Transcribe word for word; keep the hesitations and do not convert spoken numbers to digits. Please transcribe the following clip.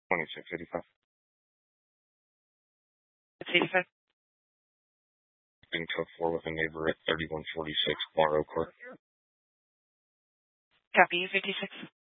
twenty-six eighty-five. It's eighty-five. Being code four with a neighbor at thirty-one forty-six Morrow Court. Copy, fifty-six.